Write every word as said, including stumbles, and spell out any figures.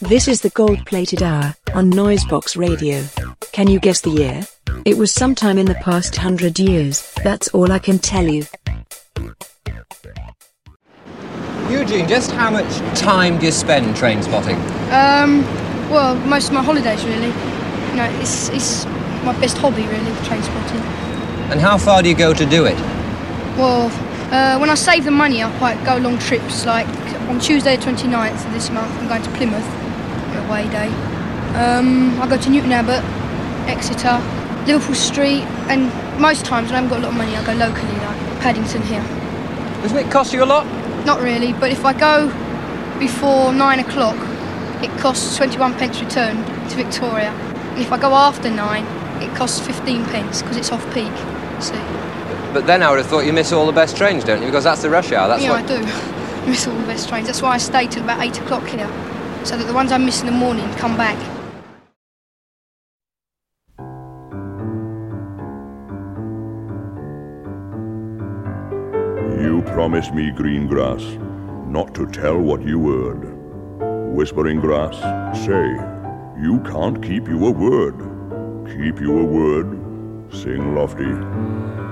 This is the gold-plated hour on Noisebox Radio. Can you guess the year? It was sometime in the past hundred years, that's all I can tell you. Eugene, just how much time do you spend train spotting? Um, well, most of my holidays, really. You know, it's, it's my best hobby, really, train spotting. And how far do you go to do it? Well, uh, when I save the money, I quite go long trips. Like on Tuesday the twenty-ninth of this month, I'm going to Plymouth, away day. Um, I go to Newton Abbot, Exeter, Liverpool Street, and most times when I haven't got a lot of money, I go locally, like Paddington here. Doesn't it cost you a lot? Not really, but if I go before nine o'clock, it costs twenty-one pence return to Victoria. And if I go after nine, it costs fifteen pence because it's off peak. See? But then I would have thought you miss all the best trains, don't you? Because that's the rush hour. That's yeah, what... I do. Miss all the best trains. That's why I stay till about eight o'clock here, so that the ones I miss in the morning come back. You promised me, green grass, not to tell what you heard. Whispering grass, say, you can't keep your word. Keep your word, sing lofty.